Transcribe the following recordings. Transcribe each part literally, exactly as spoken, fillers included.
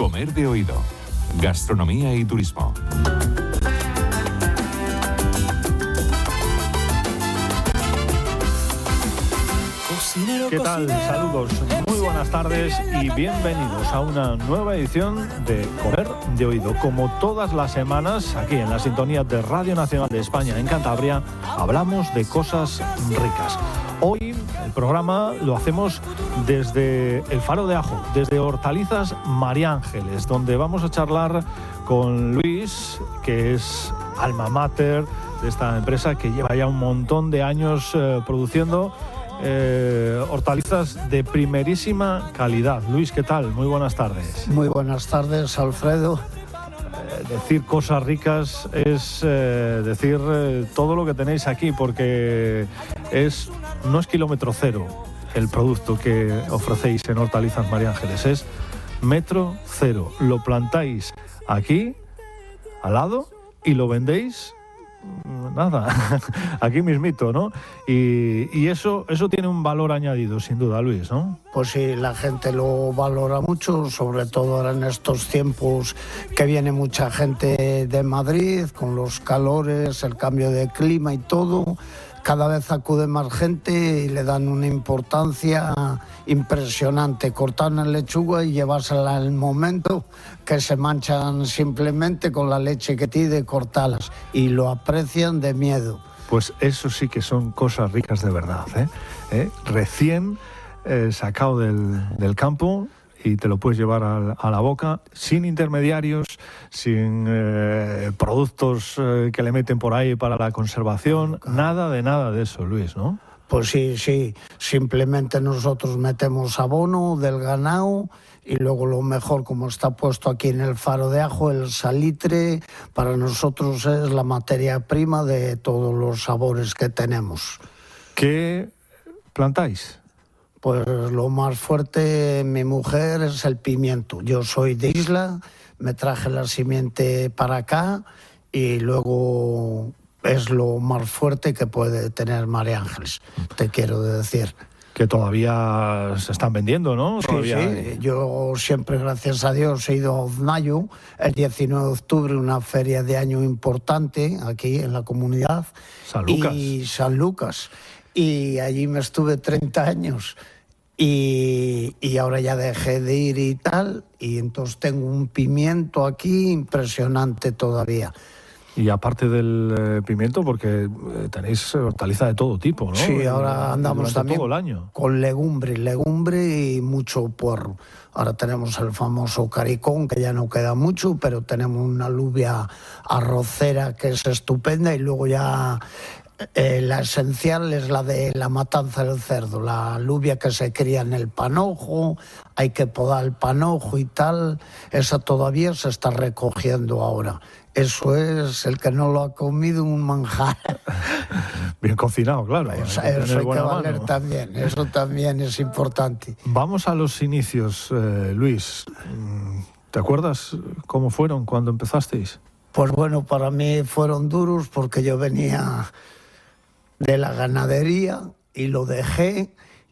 Comer de oído. Gastronomía y turismo. ¿Qué tal? Saludos, muy buenas tardes y bienvenidos a una nueva edición de Comer de Oído. Como todas las semanas, aquí en la sintonía de Radio Nacional de España en Cantabria, hablamos de cosas ricas. Hoy el programa lo hacemos desde el Faro de Ajo, desde Hortalizas María Ángeles, donde vamos a charlar con Luis, que es alma mater de esta empresa que lleva ya un montón de años eh, produciendo Eh, hortalizas de primerísima calidad. Luis, ¿qué tal? Muy buenas tardes. Muy buenas tardes, Alfredo. Eh, decir cosas ricas es eh, decir eh, todo lo que tenéis aquí, porque es no es kilómetro cero el producto que ofrecéis en Hortalizas María Ángeles, es metro cero. Lo plantáis aquí, al lado, y lo vendéis nada, aquí mismito, ¿no? Y, y eso, eso tiene un valor añadido, sin duda, Luis, ¿no? Pues sí, la gente lo valora mucho, sobre todo ahora en estos tiempos que viene mucha gente de Madrid, con los calores, el cambio de clima y todo. Cada vez acude más gente y le dan una importancia impresionante. Cortar una lechuga y llevársela al momento, que se manchan simplemente con la leche que tiene de cortarlas y lo aprecian de miedo. Pues eso sí que son cosas ricas de verdad, ¿eh? ¿Eh? Recién eh, sacado del, del campo, y te lo puedes llevar a, a la boca, sin intermediarios, sin eh, productos eh, que le meten por ahí para la conservación, nada de nada de eso, Luis, ¿no? Pues sí, sí, simplemente nosotros metemos abono del ganado y luego lo mejor, como está puesto aquí en el Faro de Ajo, el salitre, para nosotros es la materia prima de todos los sabores que tenemos. ¿Qué plantáis? Pues lo más fuerte, mi mujer, es el pimiento. Yo soy de Isla, me traje la simiente para acá y luego es lo más fuerte que puede tener María Ángeles, te quiero decir. Que todavía se están vendiendo, ¿no? Sí, Todavía... sí. Yo siempre, gracias a Dios, he ido a Oznayo el diecinueve de octubre, una feria de año importante aquí en la comunidad. San Lucas. Y San Lucas. Y allí me estuve treinta años. Y, y ahora ya dejé de ir y tal, y entonces tengo un pimiento aquí impresionante todavía. Y aparte del eh, pimiento, porque eh, tenéis hortaliza de todo tipo, ¿no? Sí, ahora andamos también todo el año. Con legumbre, legumbre y mucho puerro. Ahora tenemos el famoso caricón, que ya no queda mucho, pero tenemos una alubia arrocera que es estupenda, y luego ya... Eh, la esencial es la de la matanza del cerdo, la alubia que se cría en el panojo, hay que podar el panojo y tal, esa todavía se está recogiendo ahora. Eso es, el que no lo ha comido, un manjar. Bien cocinado, claro. Eso hay que, eso hay que valer mano. También, eso también es importante. Vamos a los inicios, eh, Luis. ¿Te acuerdas cómo fueron cuando empezasteis? Pues bueno, para mí fueron duros porque yo venía de la ganadería y lo dejé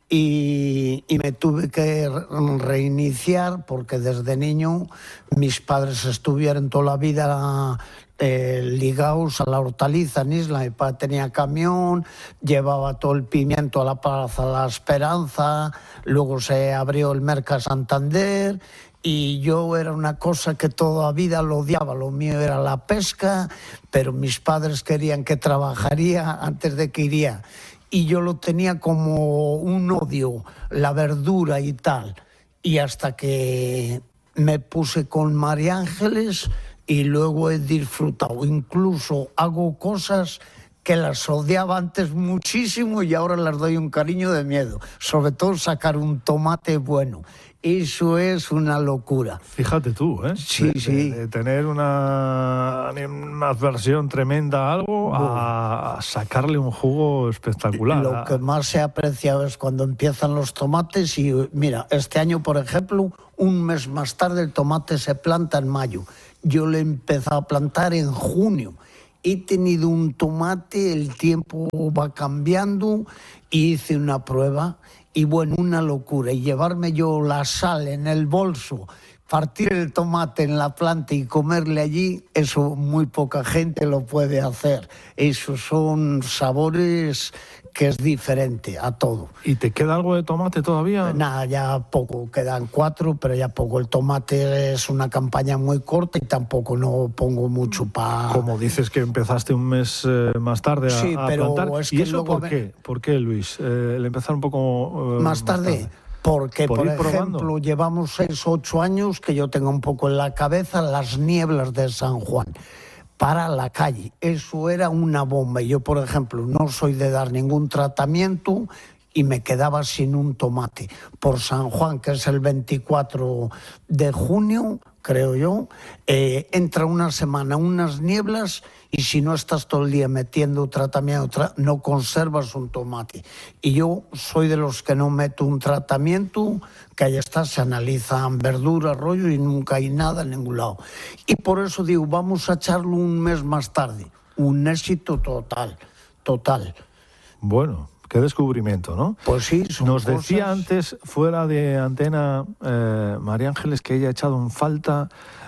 y, y me tuve que reiniciar porque desde niño mis padres estuvieron toda la vida eh, ligados a la hortaliza en Isla. Mi padre tenía camión, llevaba todo el pimiento a la Plaza La Esperanza, luego se abrió el Merca Santander. Y yo era una cosa que toda la vida lo odiaba, lo mío era la pesca, pero mis padres querían que trabajaría antes de que iría. Y yo lo tenía como un odio, la verdura y tal. Y hasta que me puse con María Ángeles y luego he disfrutado. Incluso hago cosas que las odiaba antes muchísimo y ahora las doy un cariño de miedo. Sobre todo sacar un tomate bueno. Eso es una locura. Fíjate tú, ¿eh? Sí, de, sí. De, de tener una, una adversión tremenda a algo, bueno, a sacarle un jugo espectacular. Lo que más se aprecia es cuando empiezan los tomates y, mira, este año, por ejemplo, un mes más tarde el tomate se planta en mayo. Yo lo he empezado a plantar en junio. He tenido un tomate, el tiempo va cambiando y hice una prueba. Y bueno, una locura. Y llevarme yo la sal en el bolso partir el tomate en la planta y comerle allí, eso muy poca gente lo puede hacer. Esos son sabores que es diferente a todo. ¿Y te queda algo de tomate todavía? Nada, ya poco, quedan cuatro, pero ya poco. El tomate es una campaña muy corta y tampoco no pongo mucho para... Como dices que empezaste un mes eh, más tarde a, sí, a pero plantar. Es ¿Y que eso por me... qué? ¿Por qué, Luis? Eh, el empezar un poco... Eh, más, tarde, más tarde, porque, por, por ejemplo, probando. llevamos seis o ocho años que yo tengo un poco en la cabeza las nieblas de San Juan. Para la calle, eso era una bomba. Y yo, por ejemplo, no soy de dar ningún tratamiento y me quedaba sin un tomate. Por San Juan, que es el veinticuatro de junio, creo yo, eh, entra una semana, unas nieblas, y si no estás todo el día metiendo tratamiento, tra- no conservas un tomate. Y yo soy de los que no meto un tratamiento, que ahí está, se analizan verduras, rollo, y nunca hay nada en ningún lado. Y por eso digo, vamos a echarlo un mes más tarde. Un éxito total, total. Bueno, qué descubrimiento, ¿no? Pues sí, son Nos cosas... decía antes, fuera de antena, eh, María Ángeles, que ella ha echado en falta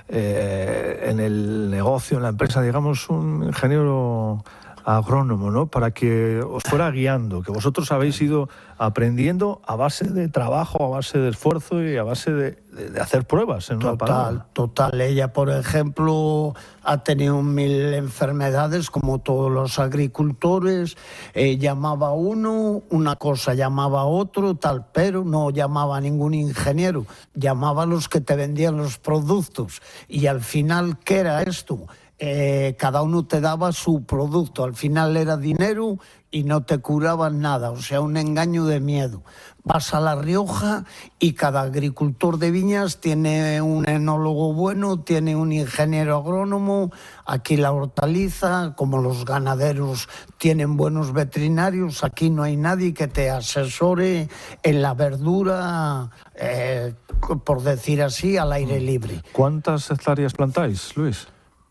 eh, en el negocio, en la empresa, digamos, un ingeniero agrónomo, ¿no? Para que os fuera guiando, que vosotros habéis ido aprendiendo a base de trabajo, a base de esfuerzo y a base de, de, de hacer pruebas. En una palabra. Total, total. Ella, por ejemplo, ha tenido mil enfermedades, como todos los agricultores. Eh, llamaba a uno, una cosa llamaba a otro, tal, pero no llamaba a ningún ingeniero. Llamaba a los que te vendían los productos. Y al final, ¿qué era esto? Eh, cada uno te daba su producto, al final era dinero y no te curaban nada, o sea, un engaño de miedo. Vas a La Rioja y cada agricultor de viñas tiene un enólogo bueno, tiene un ingeniero agrónomo, aquí la hortaliza, como los ganaderos tienen buenos veterinarios, aquí no hay nadie que te asesore en la verdura, eh, por decir así, al aire libre. ¿Cuántas hectáreas plantáis, Luis?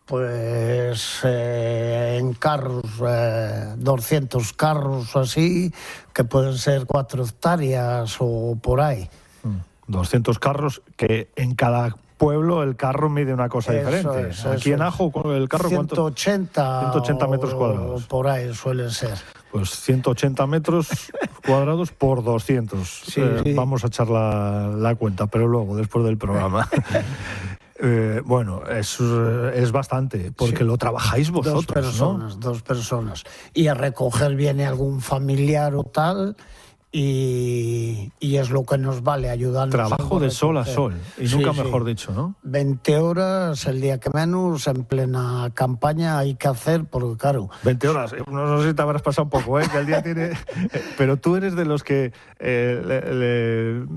Pues eh, en carros, eh, doscientos carros o así, que pueden ser cuatro hectáreas o por ahí. doscientos carros, que en cada pueblo el carro mide una cosa eso diferente. Es, Aquí en Ajo, el carro, ¿cuánto? ciento ochenta, ciento ochenta metros cuadrados. O por ahí suele ser. Pues ciento ochenta metros cuadrados por doscientos. Sí, eh, sí. Vamos a echar la, la cuenta, pero luego, después del programa. Eh, bueno, es, es bastante, porque sí. Lo trabajáis vosotros, dos personas, ¿no? Dos personas. Y a recoger viene algún familiar o tal, y, y es lo que nos vale, ayudarnos. Trabajo de sol a sol, y nunca sí, mejor sí. dicho, ¿no? veinte horas, el día que menos, en plena campaña hay que hacer, porque claro... veinte horas, no sé si te habrás pasado un poco, ¿eh? Que el día tiene... Pero tú eres de los que eh, le, le...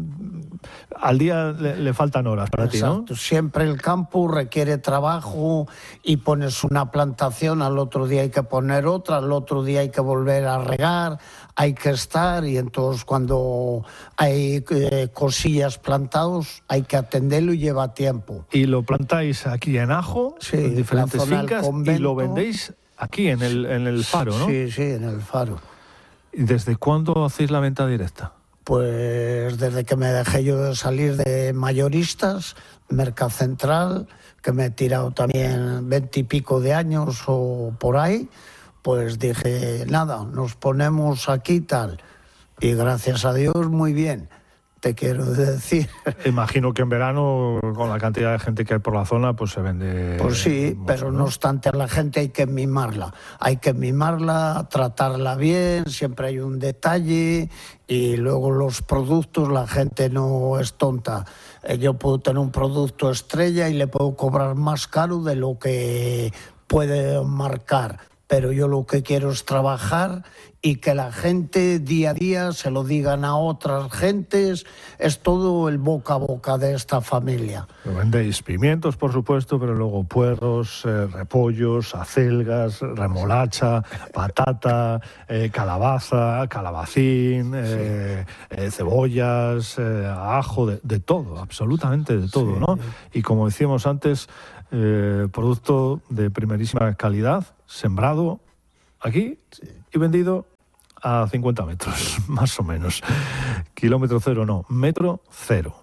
al día le, le faltan horas para Exacto. ti, ¿no? Siempre el campo requiere trabajo y pones una plantación, al otro día hay que poner otra, al otro día hay que volver a regar, hay que estar, y entonces cuando hay eh, cosillas plantados hay que atenderlo y lleva tiempo. Y lo plantáis aquí en Ajo, sí, en diferentes fincas, y lo vendéis aquí en el, en el Faro, ¿no? Sí, sí, en el Faro. ¿Y desde cuándo hacéis la venta directa? Pues desde que me dejé yo de salir de mayoristas, Mercacentral, que me he tirado también veinte y pico de años o por ahí, pues dije, nada, nos ponemos aquí tal. Y gracias a Dios, muy bien, te quiero decir. Imagino que en verano, con la cantidad de gente que hay por la zona, pues se vende... Pues sí, mucho, pero no, no obstante a la gente hay que mimarla. Hay que mimarla, tratarla bien, siempre hay un detalle, y luego los productos, la gente no es tonta. Yo puedo tener un producto estrella y le puedo cobrar más caro de lo que puede marcar. Pero yo lo que quiero es trabajar y que la gente día a día se lo digan a otras gentes. Es todo el boca a boca de esta familia. Vendéis pimientos, por supuesto, pero luego puerros, eh, repollos, acelgas, remolacha, patata, eh, calabaza, calabacín, eh, eh, cebollas, eh, ajo, de, de todo, absolutamente de todo, sí, ¿no? Y como decíamos antes, eh, producto de primerísima calidad, sembrado aquí y vendido a cincuenta metros, más o menos. Kilómetro cero no, metro cero.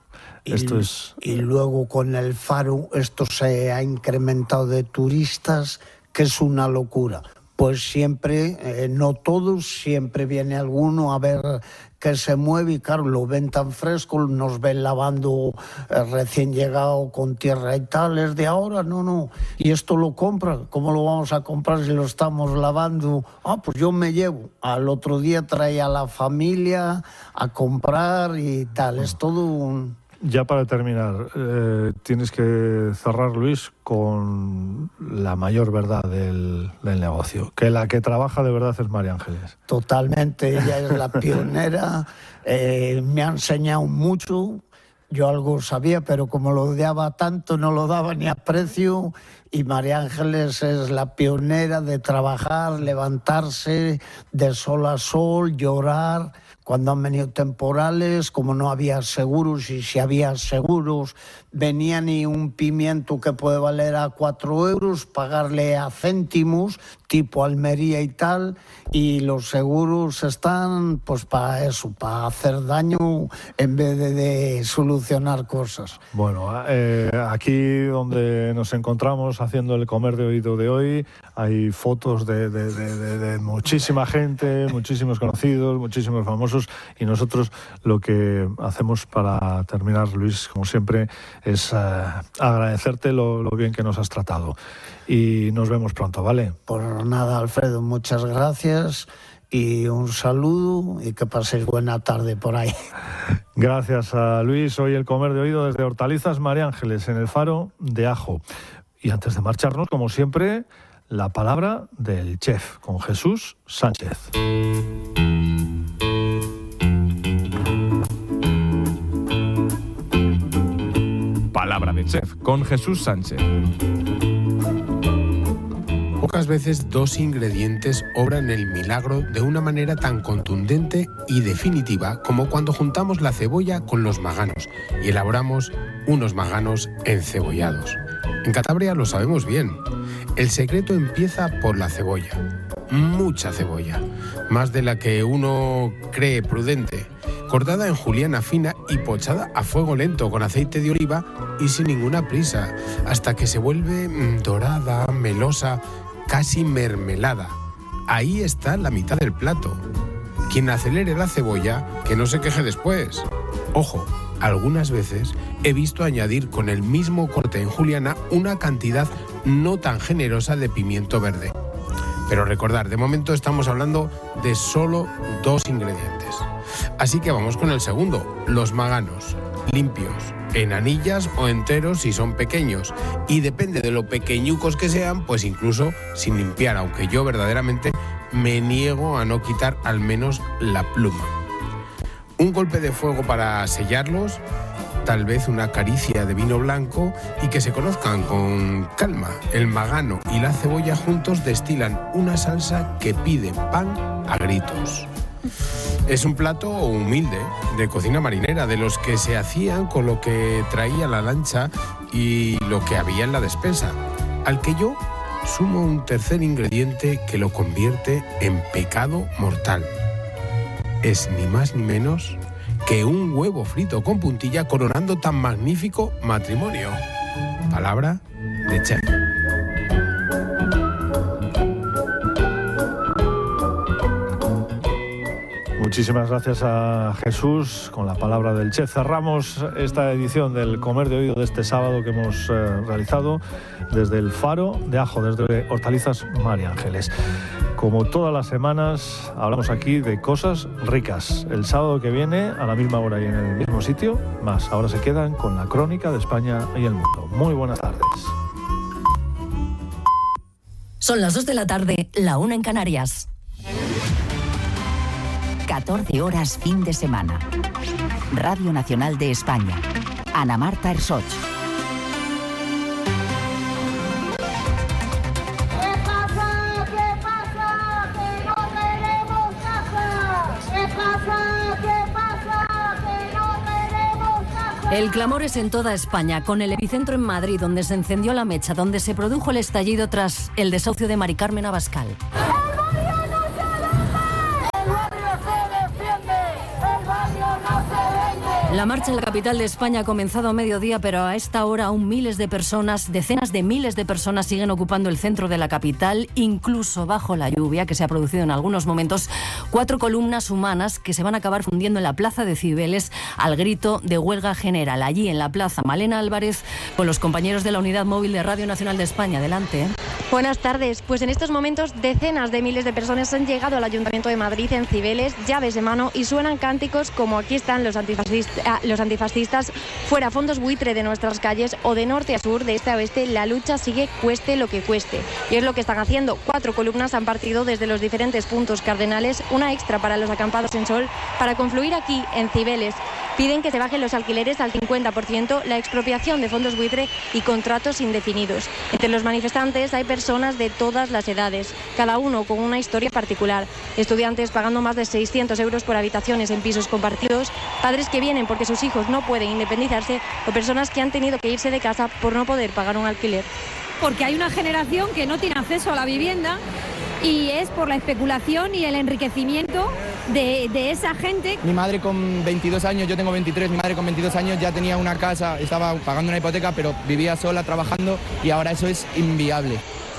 Esto es... Y luego con el Faro esto se ha incrementado de turistas, que es una locura. Pues siempre, eh, no todos, siempre viene alguno a ver que se mueve y claro, lo ven tan fresco, nos ven lavando eh, recién llegado con tierra y tal, es de ahora, no, no. Y esto lo compra, ¿cómo lo vamos a comprar si lo estamos lavando? Ah, pues yo me llevo. Al otro día trae a la familia a comprar y tal, es todo un... Ya para terminar, eh, tienes que cerrar, Luis, con la mayor verdad del, del negocio, que la que trabaja de verdad es María Ángeles. Totalmente, ella es la pionera, eh, me ha enseñado mucho, yo algo sabía, pero como lo odiaba tanto no lo daba ni a precio, y María Ángeles es la pionera de trabajar, levantarse de sol a sol, llorar. Cuando han venido temporales, como no había seguros, y si había seguros, venían y un pimiento que puede valer a cuatro euros, pagarle a céntimos, tipo Almería y tal, y los seguros están pues para eso, para hacer daño en vez de, de solucionar cosas. Bueno, eh, aquí donde nos encontramos haciendo el comer de oído de hoy, hay fotos de, de, de, de, de muchísima gente, muchísimos conocidos, muchísimos famosos. Y nosotros lo que hacemos para terminar, Luis, como siempre, es uh, agradecerte lo, lo bien que nos has tratado. Y nos vemos pronto, ¿vale? Por nada, Alfredo, muchas gracias y un saludo y que paséis buena tarde por ahí. Gracias a Luis. Hoy el comer de oído desde Hortalizas María Ángeles en el Faro de Ajo. Y antes de marcharnos, como siempre, la palabra del chef con Jesús Sánchez. Palabra de chef con Jesús Sánchez. Pocas veces dos ingredientes obran el milagro de una manera tan contundente y definitiva como cuando juntamos la cebolla con los maganos y elaboramos unos maganos encebollados. En Cantabria lo sabemos bien. El secreto empieza por la cebolla. Mucha cebolla, más de la que uno cree prudente, cortada en juliana fina y pochada a fuego lento con aceite de oliva y sin ninguna prisa, hasta que se vuelve dorada, melosa, casi mermelada. Ahí está la mitad del plato. Quien acelere la cebolla, que no se queje después. Ojo, algunas veces he visto añadir con el mismo corte en juliana una cantidad no tan generosa de pimiento verde. Pero recordar, de momento estamos hablando de solo dos ingredientes. Así que vamos con el segundo, los maganos, limpios, en anillas o enteros si son pequeños. Y depende de lo pequeñucos que sean, pues incluso sin limpiar, aunque yo verdaderamente me niego a no quitar al menos la pluma. Un golpe de fuego para sellarlos, tal vez una caricia de vino blanco y que se conozcan con calma. El magano y la cebolla juntos destilan una salsa que pide pan a gritos. Es un plato humilde, de cocina marinera, de los que se hacían con lo que traía la lancha y lo que había en la despensa, al que yo sumo un tercer ingrediente que lo convierte en pecado mortal. Es ni más ni menos que un huevo frito con puntilla coronando tan magnífico matrimonio. Palabra de chef. Muchísimas gracias a Jesús. Con la palabra del chef cerramos esta edición del Comer de Oído de este sábado que hemos eh, realizado desde el Faro de Ajo, desde Hortalizas María Ángeles. Como todas las semanas, hablamos aquí de cosas ricas. El sábado que viene, a la misma hora y en el mismo sitio, más. Ahora se quedan con la crónica de España y el mundo. Muy buenas tardes. Son las dos de la tarde, la una en Canarias. catorce horas fin de semana. Radio Nacional de España. Ana Marta Ersoch. El clamor es en toda España, con el epicentro en Madrid, donde se encendió la mecha, donde se produjo el estallido tras el desahucio de Mari Carmen Abascal. La marcha en la capital de España ha comenzado a mediodía, pero a esta hora aún miles de personas, decenas de miles de personas siguen ocupando el centro de la capital, incluso bajo la lluvia que se ha producido en algunos momentos. Cuatro columnas humanas que se van a acabar fundiendo en la plaza de Cibeles al grito de huelga general. Allí en la plaza, Malena Álvarez con los compañeros de la Unidad Móvil de Radio Nacional de España. Adelante. ¿eh? Buenas tardes. Pues en estos momentos decenas de miles de personas han llegado al Ayuntamiento de Madrid en Cibeles, llaves de mano, y suenan cánticos como "aquí están los antifascistas, ah, los antifascistas, fuera fondos buitre de nuestras calles", o "de norte a sur, de este a oeste, la lucha sigue cueste lo que cueste". Y es lo que están haciendo. Cuatro columnas han partido desde los diferentes puntos cardenales, una extra para los acampados en sol, para confluir aquí en Cibeles. Piden que se bajen los alquileres al cincuenta por ciento, la expropiación de fondos buitre y contratos indefinidos. Entre los manifestantes hay personas de todas las edades, cada uno con una historia particular. Estudiantes pagando más de seiscientos euros por habitaciones en pisos compartidos, padres que vienen porque sus hijos no pueden independizarse, o personas que han tenido que irse de casa por no poder pagar un alquiler. Porque hay una generación que no tiene acceso a la vivienda, y es por la especulación y el enriquecimiento de, de esa gente. Mi madre con veintidós años, yo tengo veintitrés, mi madre con veintidós años ya tenía una casa, estaba pagando una hipoteca, pero vivía sola trabajando, y ahora eso es inviable.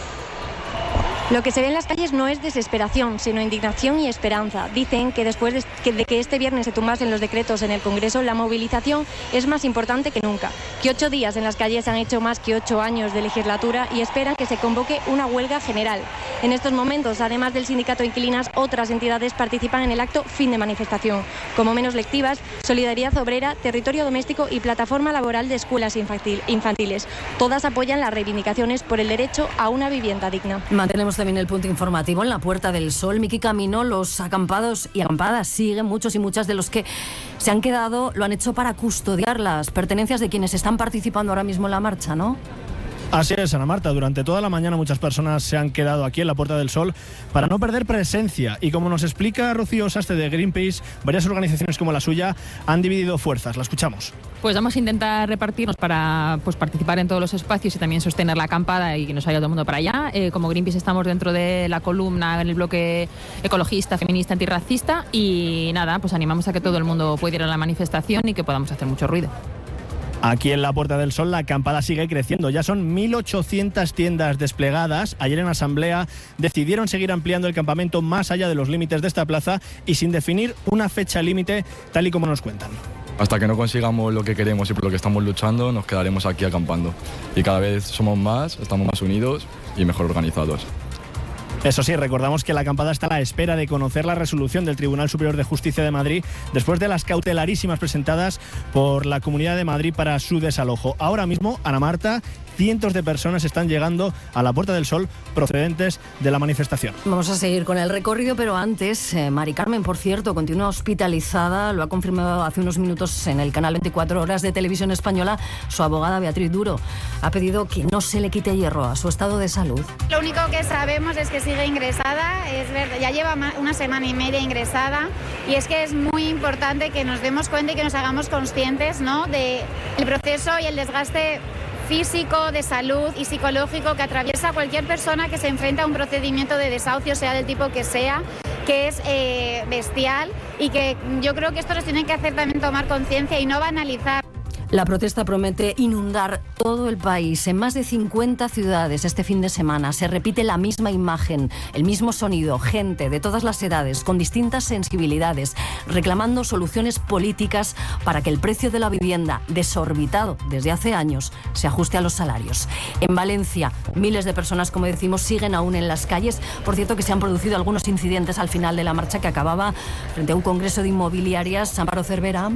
Lo que se ve en las calles no es desesperación, sino indignación y esperanza. Dicen que después de que, de que este viernes se tumbasen los decretos en el Congreso, la movilización es más importante que nunca. Que ocho días en las calles han hecho más que ocho años de legislatura, y esperan que se convoque una huelga general. En estos momentos, además del sindicato Inquilinas, otras entidades participan en el acto fin de manifestación, como Menos Lectivas, Solidaridad Obrera, Territorio Doméstico y Plataforma Laboral de Escuelas Infantil, Infantiles. Todas apoyan las reivindicaciones por el derecho a una vivienda digna. Mantenemos también el punto informativo en la Puerta del Sol. Miki Camino, los acampados y acampadas siguen. Muchos y muchas de los que se han quedado lo han hecho para custodiar las pertenencias de quienes están participando ahora mismo en la marcha, ¿no? Así es, Ana Marta. Durante toda la mañana muchas personas se han quedado aquí en la Puerta del Sol para no perder presencia. Y como nos explica Rocío Saste de Greenpeace, varias organizaciones como la suya han dividido fuerzas. La escuchamos. Pues vamos a intentar repartirnos para pues, participar en todos los espacios y también sostener la acampada y que nos vaya todo el mundo para allá. Eh, como Greenpeace estamos dentro de la columna en el bloque ecologista, feminista, antirracista, y nada, pues animamos a que todo el mundo pueda ir a la manifestación y que podamos hacer mucho ruido. Aquí en la Puerta del Sol la acampada sigue creciendo. Ya son mil ochocientas tiendas desplegadas. Ayer en asamblea decidieron seguir ampliando el campamento más allá de los límites de esta plaza y sin definir una fecha límite, tal y como nos cuentan. Hasta que no consigamos lo que queremos y por lo que estamos luchando, nos quedaremos aquí acampando. Y cada vez somos más, estamos más unidos y mejor organizados. Eso sí, recordamos que la acampada está a la espera de conocer la resolución del Tribunal Superior de Justicia de Madrid después de las cautelarísimas presentadas por la Comunidad de Madrid para su desalojo. Ahora mismo, Ana Marta, cientos de personas están llegando a la Puerta del Sol procedentes de la manifestación. Vamos a seguir con el recorrido, pero antes, eh, Mari Carmen, por cierto, continúa hospitalizada. Lo ha confirmado hace unos minutos en el canal veinticuatro horas de Televisión Española su abogada Beatriz Duro. Ha pedido que no se le quite hierro a su estado de salud. Lo único que sabemos es que sigue ingresada, es verdad, ya lleva una semana y media ingresada, y es que es muy importante que nos demos cuenta y que nos hagamos conscientes, ¿no?, de el proceso y el desgaste físico, de salud y psicológico que atraviesa cualquier persona que se enfrenta a un procedimiento de desahucio, sea del tipo que sea, que es eh, bestial, y que yo creo que esto nos tiene que hacer también tomar conciencia y no banalizar. La protesta promete inundar todo el país. En más de cincuenta ciudades este fin de semana se repite la misma imagen, el mismo sonido, gente de todas las edades, con distintas sensibilidades, reclamando soluciones políticas para que el precio de la vivienda, desorbitado desde hace años, se ajuste a los salarios. En Valencia, miles de personas, como decimos, siguen aún en las calles. Por cierto, que se han producido algunos incidentes al final de la marcha que acababa frente a un congreso de inmobiliarias. Amparo Cervera.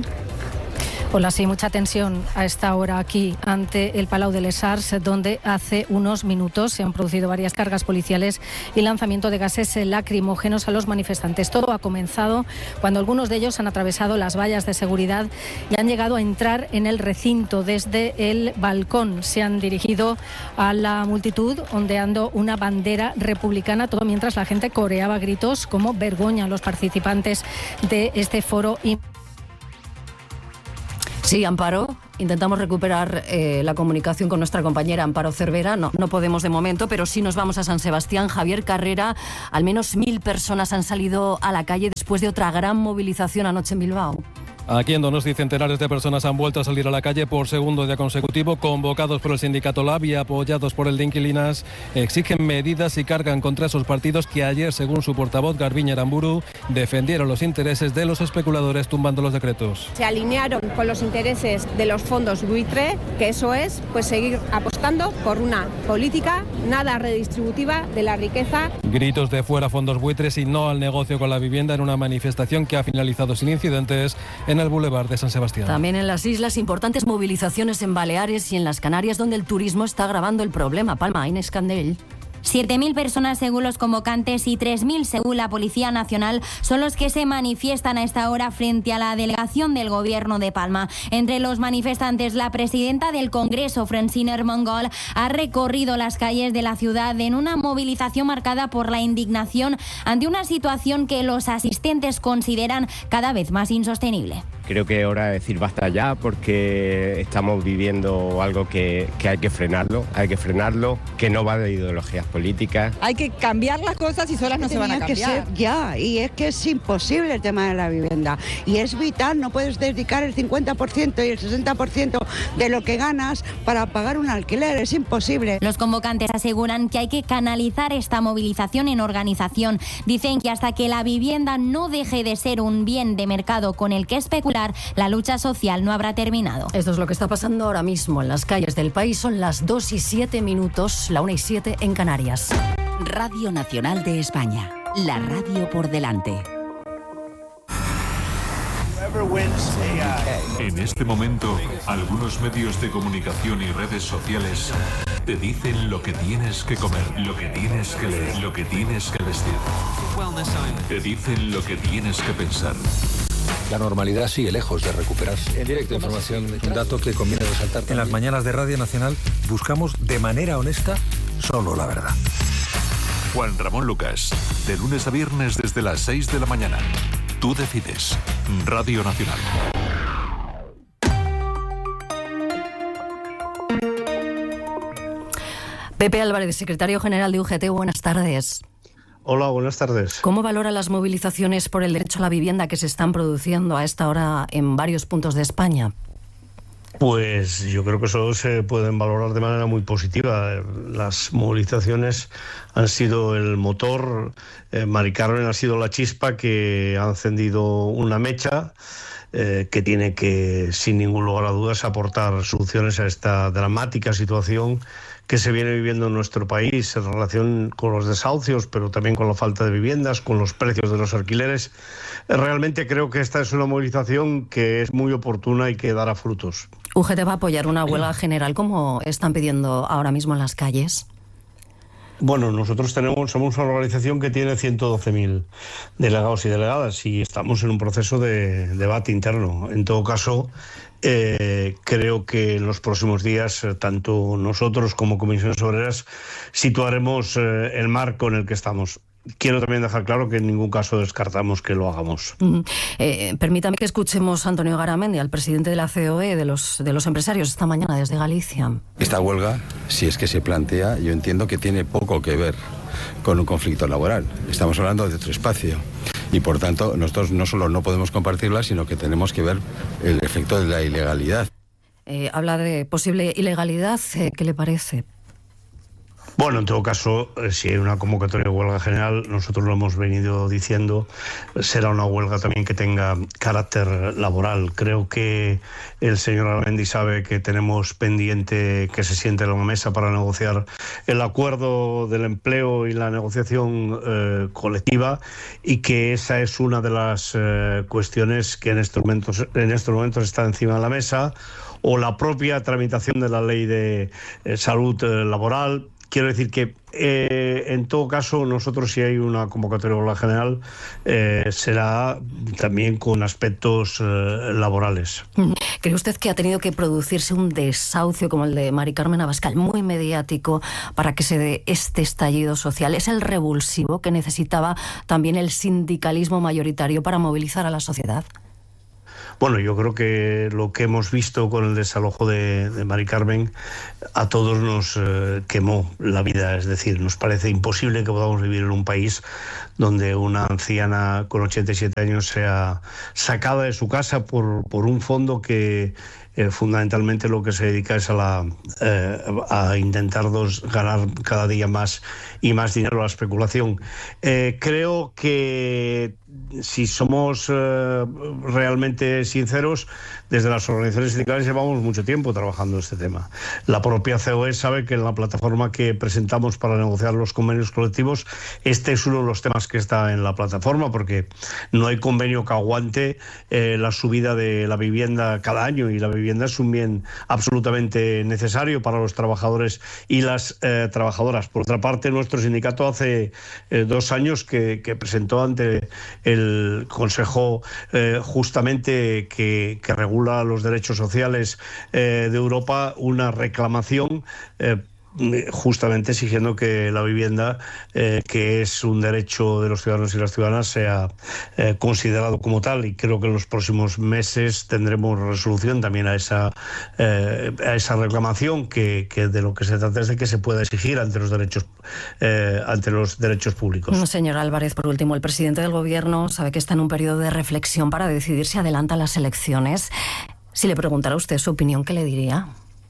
Hola, sí, mucha tensión a esta hora aquí ante el Palau de les Arts, donde hace unos minutos se han producido varias cargas policiales y lanzamiento de gases lacrimógenos a los manifestantes. Todo ha comenzado cuando algunos de ellos han atravesado las vallas de seguridad y han llegado a entrar en el recinto desde el balcón. Se han dirigido a la multitud ondeando una bandera republicana, todo mientras la gente coreaba gritos como "vergoña" a los participantes de este foro. Sí, Amparo, intentamos recuperar eh, la comunicación con nuestra compañera Amparo Cervera. No, no podemos de momento, pero sí nos vamos a San Sebastián. Javier Carrera, al menos mil personas han salido a la calle después de otra gran movilización anoche en Bilbao. Aquí en Donosti, centenares de personas han vuelto a salir a la calle por segundo día consecutivo, convocados por el sindicato Lab y apoyados por el de inquilinas. Exigen medidas y cargan contra esos partidos que ayer, según su portavoz Garbiñe Aramburu, defendieron los intereses de los especuladores tumbando los decretos. Se alinearon con los intereses de los fondos buitre, que eso es pues seguir apostando por una política nada redistributiva de la riqueza. Gritos de fuera fondos buitres y no al negocio con la vivienda en una manifestación que ha finalizado sin incidentes en el Boulevard de San Sebastián. También en las islas, importantes movilizaciones en Baleares y en las Canarias, donde el turismo está agravando el problema. Palma, Inés Candel. siete mil personas según los convocantes y tres mil según la Policía Nacional son los que se manifiestan a esta hora frente a la delegación del Gobierno de Palma. Entre los manifestantes, la presidenta del Congreso, Francine Armengol, ha recorrido las calles de la ciudad en una movilización marcada por la indignación ante una situación que los asistentes consideran cada vez más insostenible. Creo que es hora de decir basta ya, porque estamos viviendo algo que, que hay que frenarlo, hay que frenarlo, que no va de ideologías políticas. Hay que cambiar las cosas y solas no se van a cambiar. Tenía que ser ya, y es que es imposible el tema de la vivienda. Y es vital, no puedes dedicar el cincuenta por ciento y el sesenta por ciento de lo que ganas para pagar un alquiler, es imposible. Los convocantes aseguran que hay que canalizar esta movilización en organización. Dicen que hasta que la vivienda no deje de ser un bien de mercado con el que especular, la lucha social no habrá terminado. Esto es lo que está pasando ahora mismo en las calles del país. Son las dos y siete minutos, la una y siete en Canarias. Radio Nacional de España, la radio por delante. En este momento, algunos medios de comunicación y redes sociales te dicen lo que tienes que comer, lo que tienes que leer, lo que tienes que vestir. Te dicen lo que tienes que pensar. La normalidad sigue lejos de recuperarse. En directo, información, un dato que conviene resaltar. En las mañanas de Radio Nacional buscamos de manera honesta solo la verdad. Juan Ramón Lucas, de lunes a viernes desde las seis de la mañana. Tú decides. Radio Nacional. Pepe Álvarez, secretario general de U G T, buenas tardes. Hola, buenas tardes. ¿Cómo valora las movilizaciones por el derecho a la vivienda que se están produciendo a esta hora en varios puntos de España? Pues yo creo que eso se pueden valorar de manera muy positiva. Las movilizaciones han sido el motor, eh, Mari Carmen ha sido la chispa que ha encendido una mecha eh, que tiene que, sin ningún lugar a dudas, aportar soluciones a esta dramática situación que se viene viviendo en nuestro país en relación con los desahucios, pero también con la falta de viviendas, con los precios de los alquileres. Realmente creo que esta es una movilización que es muy oportuna y que dará frutos. ¿U G T va a apoyar una huelga general como están pidiendo ahora mismo en las calles? Bueno, nosotros tenemos, somos una organización que tiene ciento doce mil delegados y delegadas y estamos en un proceso de debate interno. En todo caso, eh, creo que en los próximos días, tanto nosotros como Comisiones Obreras, situaremos eh, el marco en el que estamos. Quiero también dejar claro que en ningún caso descartamos que lo hagamos. Uh-huh. eh, permítame que escuchemos a Antonio Garamendi, al presidente de la C O E, de los, de los empresarios, esta mañana desde Galicia. Esta huelga, si es que se plantea, yo entiendo que tiene poco que ver con un conflicto laboral. Estamos hablando de otro espacio. Y por tanto, nosotros no solo no podemos compartirla, sino que tenemos que ver el efecto de la ilegalidad. Eh, habla de posible ilegalidad. Eh, ¿Qué le parece? Bueno, en todo caso, si hay una convocatoria de huelga general, nosotros lo hemos venido diciendo, será una huelga también que tenga carácter laboral. Creo que el señor Garamendi sabe que tenemos pendiente que se siente en la mesa para negociar el acuerdo del empleo y la negociación eh, colectiva, y que esa es una de las eh, cuestiones que en estos momentos, en estos momentos está encima de la mesa, o la propia tramitación de la ley de eh, salud eh, laboral. Quiero decir que, eh, en todo caso, nosotros, si hay una convocatoria de huelga general, eh, será también con aspectos eh, laborales. ¿Cree usted que ha tenido que producirse un desahucio como el de Mari Carmen Abascal, muy mediático, para que se dé este estallido social? ¿Es el revulsivo que necesitaba también el sindicalismo mayoritario para movilizar a la sociedad? Bueno, yo creo que lo que hemos visto con el desalojo de, de Mari Carmen a todos nos eh, quemó la vida. Es decir, nos parece imposible que podamos vivir en un país donde una anciana con ochenta y siete años sea sacada de su casa por, por un fondo que eh, fundamentalmente lo que se dedica es a, la, eh, a intentar dos, ganar cada día más y más dinero a la especulación. Eh, creo que si somos eh, realmente sinceros, desde las organizaciones sindicales llevamos mucho tiempo trabajando este tema. La propia C O E sabe que en la plataforma que presentamos para negociar los convenios colectivos, este es uno de los temas que está en la plataforma, porque no hay convenio que aguante eh, la subida de la vivienda cada año, y la vivienda es un bien absolutamente necesario para los trabajadores y las eh, trabajadoras. Por otra parte, nuestro sindicato hace eh, dos años que, que presentó ante el Consejo eh, justamente que, que regula los derechos sociales eh, de Europa una reclamación eh, justamente exigiendo que la vivienda, eh, que es un derecho de los ciudadanos y las ciudadanas, sea eh, considerado como tal, y creo que en los próximos meses tendremos resolución también a esa, eh, a esa reclamación, que, que de lo que se trata es de que se pueda exigir ante los derechos, eh, ante los derechos públicos. Señor Álvarez, por último, el presidente del Gobierno sabe que está en un periodo de reflexión para decidir si adelanta las elecciones. Si le preguntara a usted su opinión, ¿qué le diría?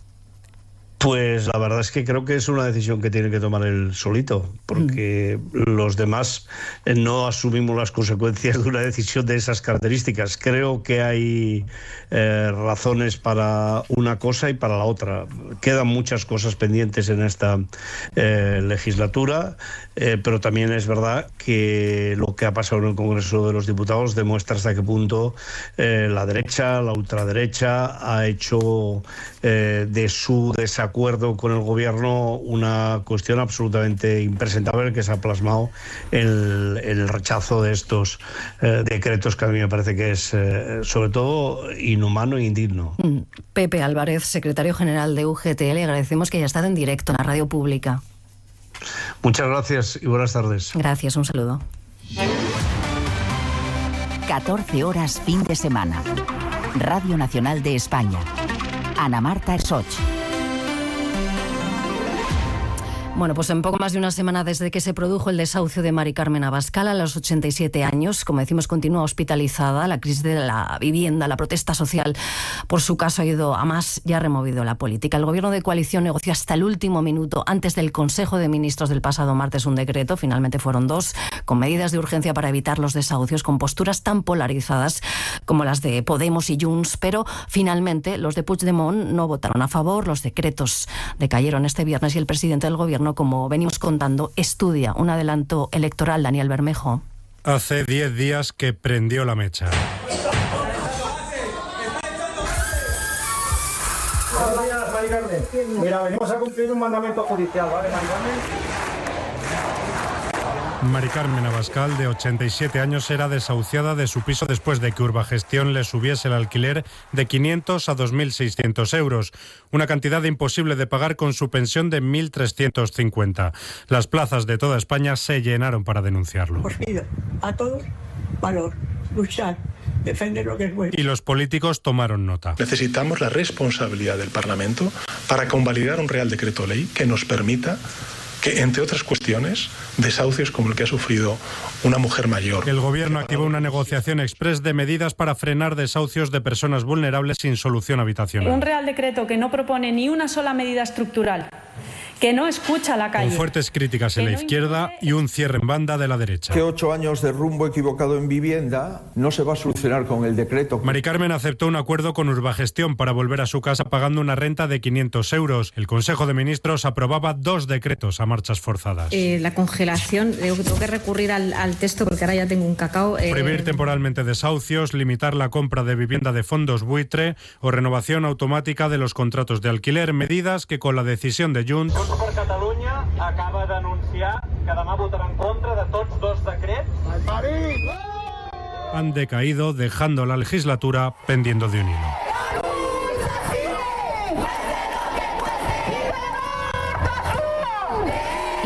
Pues la verdad es que creo que es una decisión que tiene que tomar él solito, porque mm. los demás no asumimos las consecuencias de una decisión de esas características. Creo que hay eh, razones para una cosa y para la otra. Quedan muchas cosas pendientes en esta eh, legislatura, eh, pero también es verdad que lo que ha pasado en el Congreso de los Diputados demuestra hasta qué punto eh, la derecha, la ultraderecha, ha hecho eh, de su desacuerdo acuerdo con el gobierno una cuestión absolutamente impresentable, que se ha plasmado el, el rechazo de estos eh, decretos, que a mí me parece que es eh, sobre todo inhumano e indigno. Pepe Álvarez, secretario general de U G T, le agradecemos que haya estado en directo en la radio pública. Muchas gracias y buenas tardes. Gracias, un saludo. catorce horas fin de semana. Radio Nacional de España. Ana Marta Ersoch. Bueno, pues en poco más de una semana desde que se produjo el desahucio de Mari Carmen Abascal a los ochenta y siete años, como decimos, continúa hospitalizada. La crisis de la vivienda, la protesta social por su caso ha ido a más y ha removido la política. El gobierno de coalición negoció hasta el último minuto, antes del Consejo de Ministros del pasado martes, un decreto, finalmente fueron dos, con medidas de urgencia para evitar los desahucios, con posturas tan polarizadas como las de Podemos y Junts, pero finalmente los de Puigdemont no votaron a favor. Los decretos decayeron este viernes y el presidente del gobierno, como venimos contando, estudia un adelanto electoral. Daniel Bermejo. Hace diez días que prendió la mecha. Buenos días, Mari Carmen. Mira, venimos a cumplir un mandamiento judicial, ¿vale, Mari Carmen? Mari Carmen Abascal, de ochenta y siete años, era desahuciada de su piso después de que Urbagestión le subiese el alquiler de quinientos a dos mil seiscientos euros, una cantidad imposible de pagar con su pensión de mil trescientos cincuenta. Las plazas de toda España se llenaron para denunciarlo. Os pido a todos valor, luchar, defender lo que es bueno. Y los políticos tomaron nota. Necesitamos la responsabilidad del Parlamento para convalidar un Real Decreto Ley que nos permita que, entre otras cuestiones, desahucios como el que ha sufrido una mujer mayor. El gobierno activó una negociación exprés de medidas para frenar desahucios de personas vulnerables sin solución habitacional. Un Real Decreto que no propone ni una sola medida estructural, que no escucha a la calle. Con fuertes críticas en la izquierda y un cierre en banda de la derecha. Que ocho años de rumbo equivocado en vivienda no se va a solucionar con el decreto. Mari Carmen aceptó un acuerdo con Urbagestión para volver a su casa pagando una renta de quinientos euros. El Consejo de Ministros aprobaba dos decretos a marchas forzadas. Eh, la congelación, tengo que recurrir al, al texto porque ahora ya tengo un cacao. Eh... Prohibir temporalmente desahucios, limitar la compra de vivienda de fondos buitre o renovación automática de los contratos de alquiler, medidas que con la decisión de Junts... Per Catalunya acaba d'anunciar que demà votarà en contra de tots dos decrets. Han decaído, dejando la legislatura pendiendo de un hilo.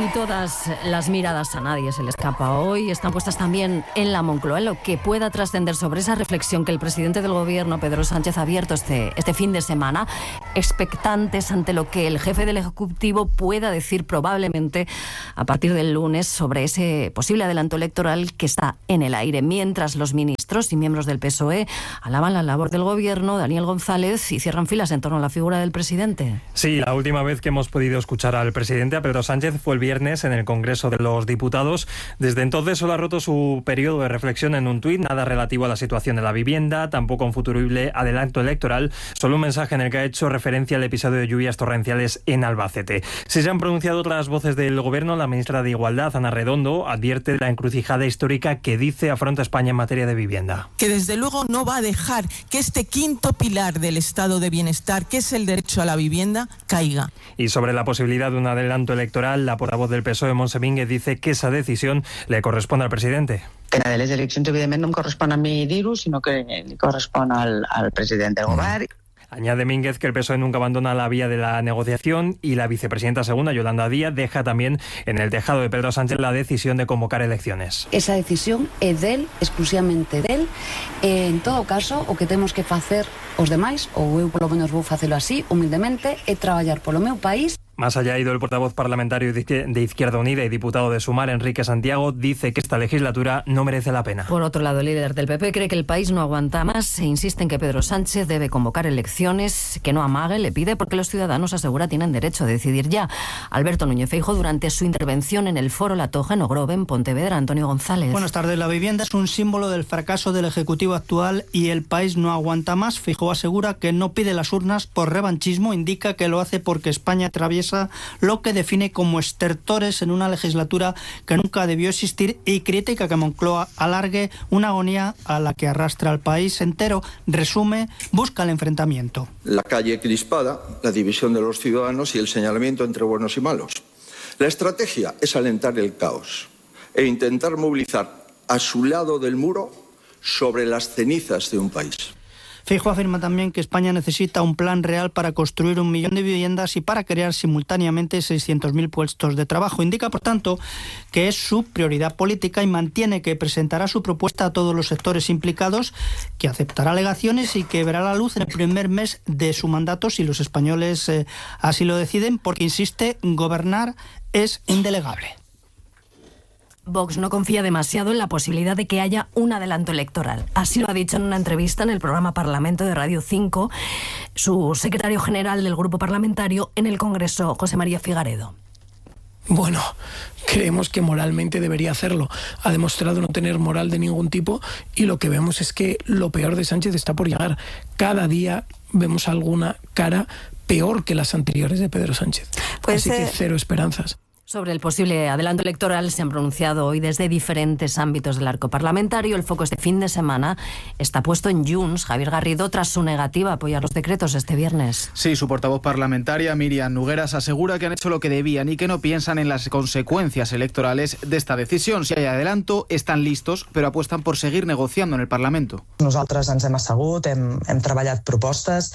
Y todas las miradas, a nadie se le escapa hoy, están puestas también en la Moncloa, en lo que pueda trascender sobre esa reflexión que el presidente del Gobierno, Pedro Sánchez, ha abierto este, este fin de semana, expectantes ante lo que el jefe del Ejecutivo pueda decir probablemente a partir del lunes sobre ese posible adelanto electoral que está en el aire, mientras los ministros y miembros del P S O E alaban la labor del Gobierno, Daniel González, y cierran filas en torno a la figura del presidente. Sí, la última vez que hemos podido escuchar al presidente, a Pedro Sánchez, fue el viernes en el Congreso de los Diputados. Desde entonces solo ha roto su periodo de reflexión en un tuit, nada relativo a la situación de la vivienda, tampoco un futurible adelanto electoral, solo un mensaje en el que ha hecho referencia al episodio de lluvias torrenciales en Albacete. Si se han pronunciado otras voces del Gobierno, la ministra de Igualdad, Ana Redondo, advierte de la encrucijada histórica que dice afronta España en materia de vivienda. Que desde luego no va a dejar que este quinto pilar del estado de bienestar, que es el derecho a la vivienda, caiga. Y sobre la posibilidad de un adelanto electoral, la portavoz del P S O E, Montse Mínguez, dice que esa decisión le corresponde al presidente. Que la de les eleccions, evidentment, no em correspon a mi dir-ho, sinó que li correspon al, al president del govern. Añade Mínguez que el P S O E nunca abandona la vía de la negociación y la vicepresidenta segunda, Yolanda Díaz, deja también en el tejado de Pedro Sánchez la decisión de convocar elecciones. Esa decisión é del, exclusivamente del. En todo caso, o que temos que facer os demais, ou eu polo menos vou facelo así, humildemente, é traballar polo meu país. Más allá ha ido el portavoz parlamentario de Izquierda Unida y diputado de Sumar, Enrique Santiago, dice que esta legislatura no merece la pena. Por otro lado, el líder del P P cree que el país no aguanta más e insiste en que Pedro Sánchez debe convocar elecciones, que no amague, le pide, porque los ciudadanos, asegura, tienen derecho a decidir ya. Alberto Núñez Feijóo, durante su intervención en el foro La Toja en Ogrove, en Pontevedra. Antonio González. Buenas tardes. La vivienda es un símbolo del fracaso del Ejecutivo actual y el país no aguanta más. Feijóo asegura que no pide las urnas por revanchismo, indica que lo hace porque España atraviesa lo que define como estertores en una legislatura que nunca debió existir, y critica que Moncloa alargue una agonía a la que arrastra al país entero. Resume, busca el enfrentamiento. La calle crispada, la división de los ciudadanos y el señalamiento entre buenos y malos. La estrategia es alentar el caos e intentar movilizar a su lado del muro sobre las cenizas de un país. Feijóo afirma también que España necesita un plan real para construir un millón de viviendas y para crear simultáneamente seiscientos mil puestos de trabajo. Indica, por tanto, que es su prioridad política y mantiene que presentará su propuesta a todos los sectores implicados, que aceptará alegaciones y que verá la luz en el primer mes de su mandato si los españoles eh, así lo deciden, porque, insiste, gobernar es indelegable. Vox no confía demasiado en la posibilidad de que haya un adelanto electoral. Así lo ha dicho en una entrevista en el programa Parlamento de Radio cinco su secretario general del grupo parlamentario en el Congreso, José María Figaredo. Bueno, creemos que moralmente debería hacerlo. Ha demostrado no tener moral de ningún tipo y lo que vemos es que lo peor de Sánchez está por llegar. Cada día vemos alguna cara peor que las anteriores de Pedro Sánchez. Pues, Así que cero esperanzas. Sobre el posible adelanto electoral se han pronunciado hoy desde diferentes ámbitos del arco parlamentario. El foco este fin de semana está puesto en Junts. Javier Garrido, tras su negativa a apoyar los decretos este viernes. Sí, su portavoz parlamentaria, Míriam Nogueras, asegura que han hecho lo que debían y que no piensan en las consecuencias electorales de esta decisión. Si hay adelanto, están listos, pero apuestan por seguir negociando en el Parlamento. Nosaltres ens hem assegut, hem, hem treballat propostes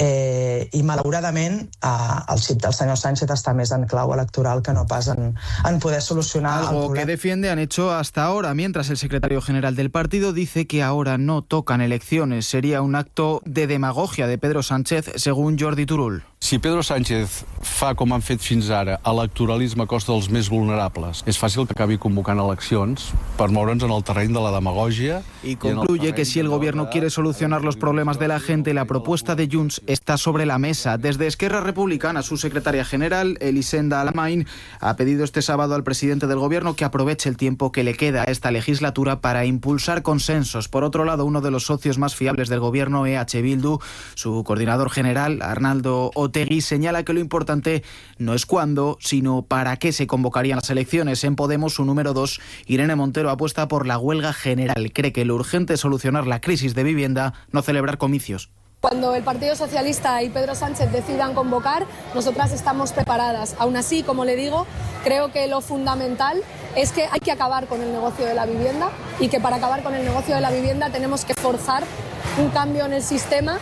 eh, i malauradament eh, el xip del senyor Sánchez està més en clau electoral que no pas En, en poder solucionar algo que defiende han hecho hasta ahora, mientras el secretario general del partido dice que ahora no tocan elecciones. Sería un acto de demagogia de Pedro Sánchez, según Jordi Turull. Si Pedro Sánchez fa com han fet fins ara electoralisme a costa dels més vulnerables, és fàcil que acabi convocant eleccions per moure'ns en el terreny de la demagogia. Y concluye que si el gobierno quiere solucionar los problemas de la gente, la propuesta de Junts está sobre la mesa. Desde Esquerra Republicana, su secretaria general, Elisenda Alamain, ha pedido este sábado al presidente del gobierno que aproveche el tiempo que le queda a esta legislatura para impulsar consensos. Por otro lado, uno de los socios más fiables del gobierno, E H Bildu, su coordinador general, Arnaldo Otegi, señala que lo importante no es cuándo, sino para qué se convocarían las elecciones. En Podemos, su número dos, Irene Montero, apuesta por la huelga general. Cree que lo urgente es solucionar la crisis de vivienda, no celebrar comicios. Cuando el Partido Socialista y Pedro Sánchez decidan convocar, nosotras estamos preparadas. Aún así, como le digo, creo que lo fundamental es que hay que acabar con el negocio de la vivienda y que para acabar con el negocio de la vivienda tenemos que forzar un cambio en el sistema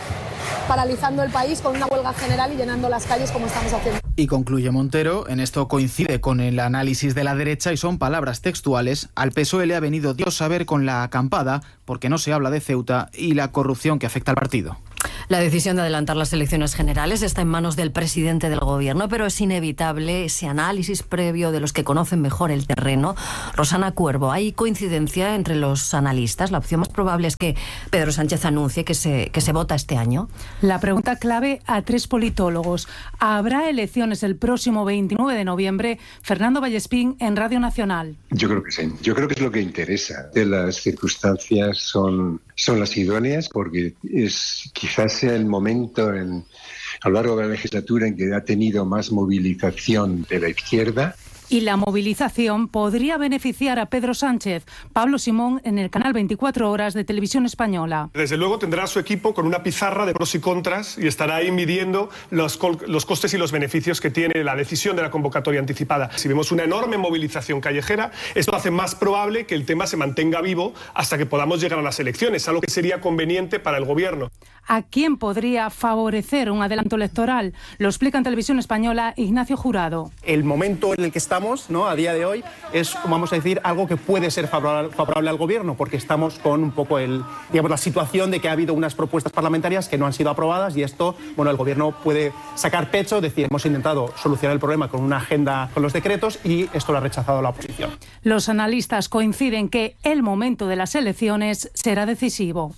paralizando el país con una huelga general y llenando las calles como estamos haciendo. Y concluye Montero, en esto coincide con el análisis de la derecha y son palabras textuales: al P S O E le ha venido Dios a ver con la acampada porque no se habla de Ceuta y la corrupción que afecta al partido. La decisión de adelantar las elecciones generales está en manos del presidente del gobierno, pero es inevitable ese análisis previo de los que conocen mejor el terreno. Rosana Cuervo, ¿hay coincidencia entre los analistas? La opción más probable es que Pedro Sánchez anuncie que se, que se vota este año. La pregunta clave a tres politólogos. ¿Habrá elecciones el próximo veintinueve de noviembre? Fernando Vallespín, en Radio Nacional. Yo creo que sí. Yo creo que es lo que interesa. Las circunstancias son, son las idóneas porque es quizás sea el momento en, a lo largo de la legislatura en que ha tenido más movilización de la izquierda. Y la movilización podría beneficiar a Pedro Sánchez. Pablo Simón, en el canal veinticuatro horas de Televisión Española. Desde luego tendrá a su equipo con una pizarra de pros y contras y estará ahí midiendo los, los costes y los beneficios que tiene la decisión de la convocatoria anticipada. Si vemos una enorme movilización callejera, esto hace más probable que el tema se mantenga vivo hasta que podamos llegar a las elecciones, algo que sería conveniente para el gobierno. ¿A quién podría favorecer un adelanto electoral? Lo explica en Televisión Española Ignacio Jurado. El momento en el que estamos, ¿no?, a día de hoy, es, vamos a decir, algo que puede ser favorable, favorable al gobierno, porque estamos con un poco el, digamos, la situación de que ha habido unas propuestas parlamentarias que no han sido aprobadas y esto, bueno, el gobierno puede sacar pecho, decir, hemos intentado solucionar el problema con una agenda con los decretos y esto lo ha rechazado la oposición. Los analistas coinciden que el momento de las elecciones será decisivo.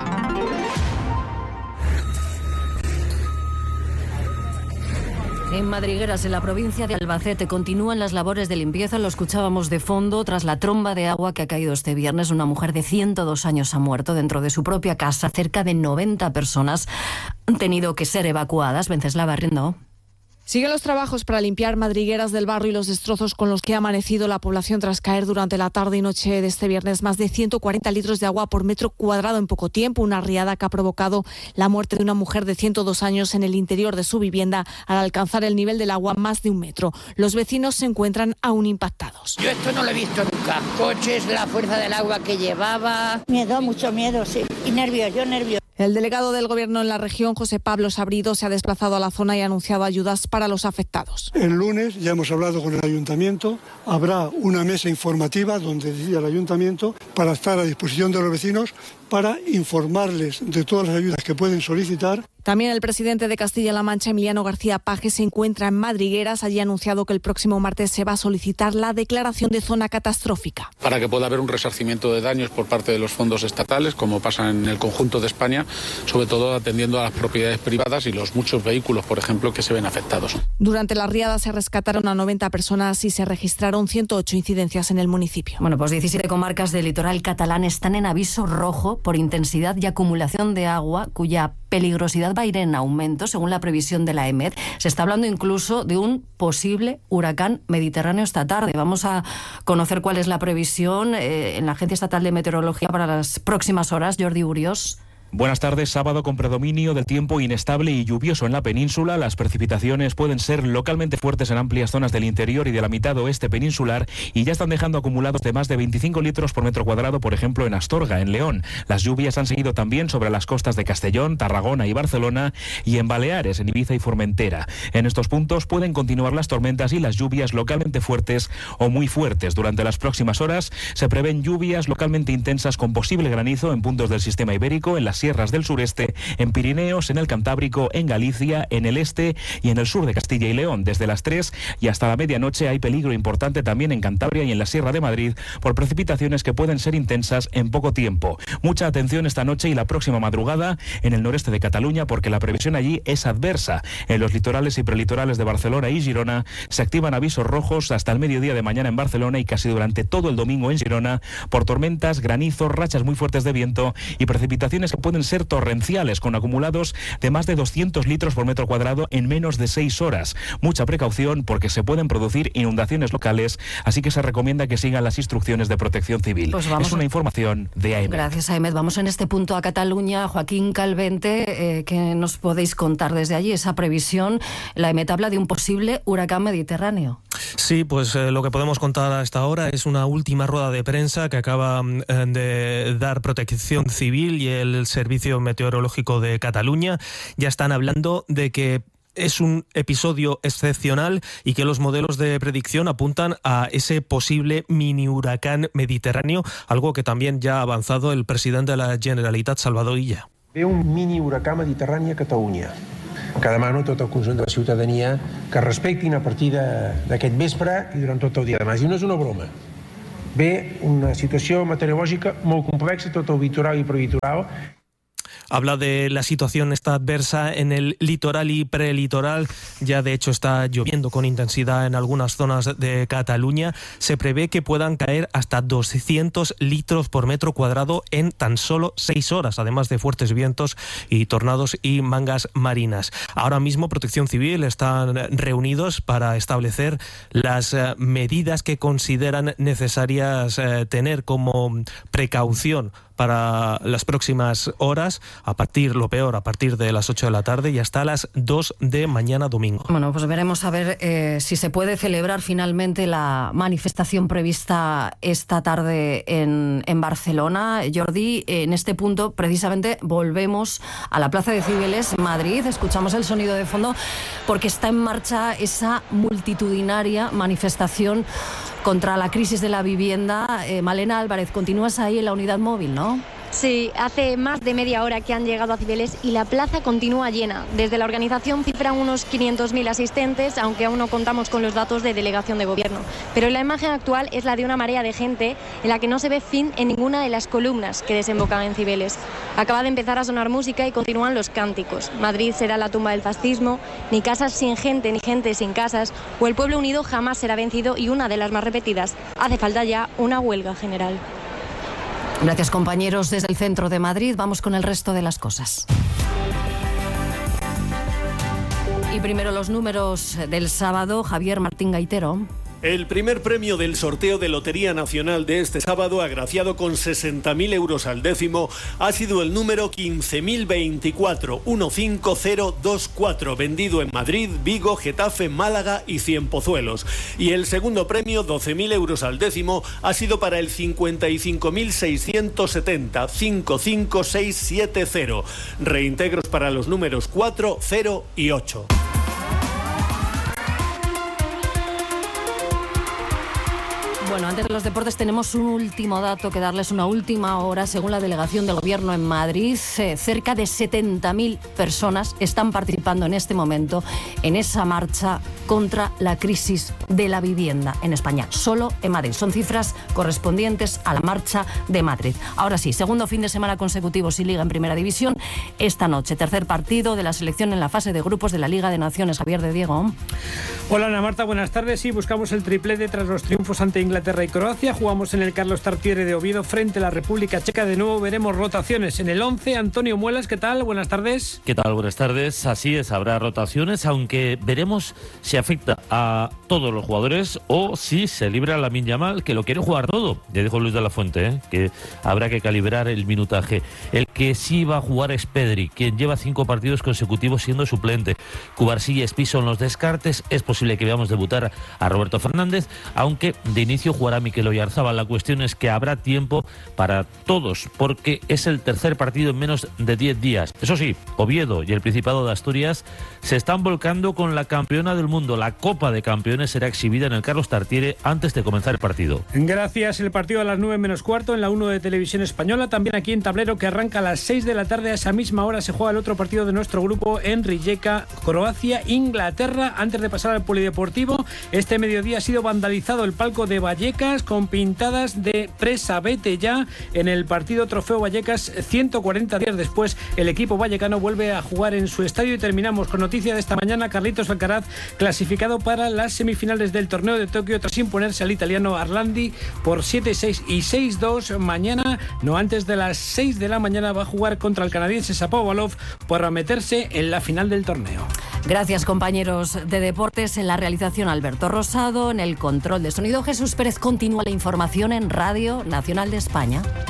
En Madrigueras, en la provincia de Albacete, continúan las labores de limpieza. Lo escuchábamos de fondo tras la tromba de agua que ha caído este viernes. Una mujer de ciento dos años ha muerto dentro de su propia casa. Cerca de noventa personas han tenido que ser evacuadas. Venceslava Riendo. Siguen los trabajos para limpiar Madrigueras del barrio y los destrozos con los que ha amanecido la población tras caer durante la tarde y noche de este viernes más de ciento cuarenta litros de agua por metro cuadrado en poco tiempo, una riada que ha provocado la muerte de una mujer de ciento dos años en el interior de su vivienda al alcanzar el nivel del agua más de un metro. Los vecinos se encuentran aún impactados. Yo esto no lo he visto nunca. Coches, la fuerza del agua que llevaba. Miedo, mucho miedo, sí. Y nervios, yo nervios. El delegado del Gobierno en la región, José Pablo Sabrido, se ha desplazado a la zona y ha anunciado ayudas para los afectados. El lunes ya hemos hablado con el Ayuntamiento. Habrá una mesa informativa donde decida el Ayuntamiento para estar a disposición de los vecinos para informarles de todas las ayudas que pueden solicitar. También el presidente de Castilla-La Mancha, Emiliano García Paje, se encuentra en Madrigueras. Allí ha anunciado que el próximo martes se va a solicitar la declaración de zona catastrófica. Para que pueda haber un resarcimiento de daños por parte de los fondos estatales, como pasa en el conjunto de España, sobre todo atendiendo a las propiedades privadas y los muchos vehículos, por ejemplo, que se ven afectados. Durante la riada se rescataron a noventa personas y se registraron ciento ocho incidencias en el municipio. Bueno, pues diecisiete comarcas del litoral catalán están en aviso rojo por intensidad y acumulación de agua, cuya peligrosidad va a ir en aumento, según la previsión de la E M E D. Se está hablando incluso de un posible huracán mediterráneo esta tarde. Vamos a conocer cuál es la previsión eh, en la Agencia Estatal de Meteorología para las próximas horas. Jordi Urios. Buenas tardes. Sábado con predominio del tiempo inestable y lluvioso en la península. Las precipitaciones pueden ser localmente fuertes en amplias zonas del interior y de la mitad oeste peninsular y ya están dejando acumulados de más de veinticinco litros por metro cuadrado, por ejemplo, en Astorga, en León. Las lluvias han seguido también sobre las costas de Castellón, Tarragona y Barcelona y en Baleares, en Ibiza y Formentera. En estos puntos pueden continuar las tormentas y las lluvias localmente fuertes o muy fuertes. Durante las próximas horas se prevén lluvias localmente intensas con posible granizo en puntos del sistema ibérico, en las sierras del sureste, en Pirineos, en el Cantábrico, en Galicia, en el este y en el sur de Castilla y León. Desde las tres y hasta la medianoche hay peligro importante también en Cantabria y en la Sierra de Madrid por precipitaciones que pueden ser intensas en poco tiempo. Mucha atención esta noche y la próxima madrugada en el noreste de Cataluña porque la previsión allí es adversa. En los litorales y prelitorales de Barcelona y Girona se activan avisos rojos hasta el mediodía de mañana en Barcelona y casi durante todo el domingo en Girona por tormentas, granizos, rachas muy fuertes de viento y precipitaciones que pueden pueden ser torrenciales con acumulados de más de doscientos litros por metro cuadrado en menos de seis horas. Mucha precaución porque se pueden producir inundaciones locales, así que se recomienda que sigan las instrucciones de Protección Civil. Pues vamos. Es una información de A E M E D. Gracias, A E M E D. Vamos en este punto a Cataluña. Joaquín Calvente, eh, ¿qué nos podéis contar desde allí? Esa previsión, la A E M E D habla de un posible huracán mediterráneo. Sí, pues eh, lo que podemos contar a esta hora es una última rueda de prensa que acaba eh, de dar Protección Civil y el Servicio Meteorológico de Cataluña. Ya están hablando de que es un episodio excepcional y que los modelos de predicción apuntan a ese posible mini huracán mediterráneo, algo que también ya ha avanzado el presidente de la Generalitat, Salvador Illa. Ve un mini huracán mediterrani a Catalunya, que demano a tot el conjunt de la ciutadania que respectin a partir d'aquest vespre i durant tot el dia demà. I no és una broma. Ve una situació meteorològica molt complexa, tot el litoral i prelitoral. Habla de la situación esta adversa en el litoral y prelitoral. Ya de hecho está lloviendo con intensidad en algunas zonas de Cataluña. Se prevé que puedan caer hasta doscientos litros por metro cuadrado en tan solo seis horas, además de fuertes vientos y tornados y mangas marinas. Ahora mismo Protección Civil están reunidos para establecer las medidas que consideran necesarias eh, tener como precaución para las próximas horas, a partir, lo peor, a partir de las ocho de la tarde y hasta las dos de mañana domingo. Bueno, pues veremos a ver eh, si se puede celebrar finalmente la manifestación prevista esta tarde en, en Barcelona. Jordi, en este punto precisamente volvemos a la Plaza de Cibeles, Madrid. Escuchamos el sonido de fondo porque está en marcha esa multitudinaria manifestación contra la crisis de la vivienda. Eh, Malena Álvarez, continúas ahí en la unidad móvil, ¿no? Sí, hace más de media hora que han llegado a Cibeles y la plaza continúa llena. Desde la organización cifran unos quinientos mil asistentes, aunque aún no contamos con los datos de delegación de gobierno. Pero la imagen actual es la de una marea de gente en la que no se ve fin en ninguna de las columnas que desembocan en Cibeles. Acaba de empezar a sonar música y continúan los cánticos. Madrid será la tumba del fascismo, ni casas sin gente ni gente sin casas, o el pueblo unido jamás será vencido, y una de las más repetidas, hace falta ya una huelga general. Gracias, compañeros. Desde el centro de Madrid vamos con el resto de las cosas. Y primero los números del sábado. Javier Martín Gaitero. El primer premio del sorteo de Lotería Nacional de este sábado, agraciado con sesenta mil euros al décimo, ha sido el número quince mil veinticuatro, uno cinco cero dos cuatro, vendido en Madrid, Vigo, Getafe, Málaga y Cienpozuelos. Y el segundo premio, doce mil euros al décimo, ha sido para el cincuenta y cinco mil seiscientos setenta, cinco cinco seis siete cero. Reintegros para los números cuatro, cero y ocho. Bueno, antes de los deportes tenemos un último dato que darles, una última hora. Según la delegación del Gobierno en Madrid, eh, cerca de setenta mil personas están participando en este momento en esa marcha contra la crisis de la vivienda en España, solo en Madrid. Son cifras correspondientes a la marcha de Madrid. Ahora sí, segundo fin de semana consecutivo sin Liga en Primera División. Esta noche, tercer partido de la selección en la fase de grupos de la Liga de Naciones. Javier de Diego. Hola, Ana Marta, buenas tardes. Sí, buscamos el triplete tras los triunfos ante Inglaterra y Croacia. Jugamos en el Carlos Tartiere de Oviedo frente a la República Checa. De nuevo veremos rotaciones en el once. Antonio Muelas, ¿qué tal? Buenas tardes. ¿Qué tal? Buenas tardes. Así es, habrá rotaciones, aunque veremos si afecta a todos los jugadores o si se libra Lamine Yamal, que lo quiere jugar todo. Ya dijo Luis de la Fuente, ¿eh? que habrá que calibrar el minutaje. El que sí va a jugar es Pedri, quien lleva cinco partidos consecutivos siendo suplente. Cubarsí y Espí son los descartes. Es posible que veamos debutar a Roberto Fernández, aunque de inicio jugará Mikel Oyarzabal. La cuestión es que habrá tiempo para todos, porque es el tercer partido en menos de diez días. Eso sí, Oviedo y el Principado de Asturias se están volcando con la campeona del mundo. La Copa de Campeones será exhibida en el Carlos Tartiere antes de comenzar el partido. Gracias. El partido a las nueve menos cuarto en la uno de Televisión Española. También aquí en Tablero, que arranca a las seis de la tarde. A esa misma hora se juega el otro partido de nuestro grupo en Rijeka, Croacia, Inglaterra. Antes de pasar al polideportivo, este mediodía ha sido vandalizado el palco de Vallecas con pintadas de presa vete ya en el partido Trofeo Vallecas. ciento cuarenta días después, el equipo vallecano vuelve a jugar en su estadio. Y terminamos con noticia de esta mañana. Carlitos Alcaraz clasificado para las semifinales del torneo de Tokio tras imponerse al italiano Arlandi por siete seis y seis dos. Mañana, no antes de las seis de la mañana, va a jugar contra el canadiense Shapovalov para meterse en la final del torneo. Gracias, compañeros de deportes. En la realización, Alberto Rosado. En el control de sonido, Jesús Pérez. Continúa la información en Radio Nacional de España.